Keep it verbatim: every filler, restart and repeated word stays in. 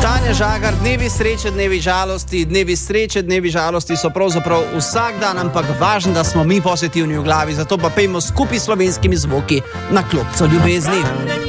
Tanja Žagar, dnevi sreče, dnevi žalosti, dnevi sreče, dnevi žalosti so pravzaprav vsak dan, ampak važno, da smo mi pozitivni v glavi, zato pa pejmo skupaj s slovenskimi zvoki na klopco ljubezni.